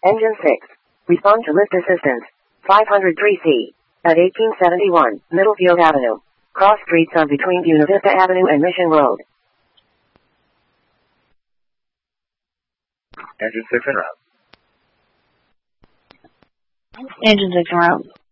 Engine 6. Respond to lift assistance. 503C. At 1871, Middlefield Avenue. Cross streets on between Buena Vista Avenue and Mission Road. Engine 6 en route. Engine 6 en route.